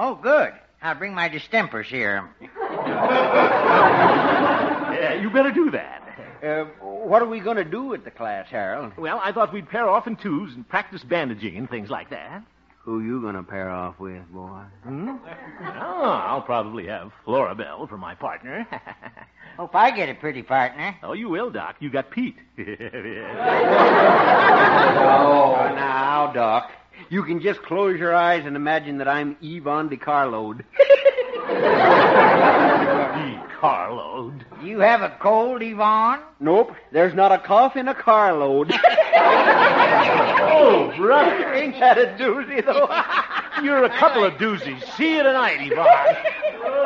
Oh, good. I'll bring my distemper serum. You better do that. What are we going to do at the class, Harold? Well, I thought we'd pair off in twos and practice bandaging and things like that. Who you going to pair off with, boy? Oh, I'll probably have Florabelle for my partner. Hope I get a pretty partner. Oh, you will, Doc. You got Pete. Oh, now, Doc. You can just close your eyes and imagine that I'm Yvonne DeCarlo. Carload. You have a cold, Yvonne? Nope, there's not a cough in a carload. Oh, brother. Ain't that a doozy, though? You're a couple of doozies. See you tonight, Yvonne.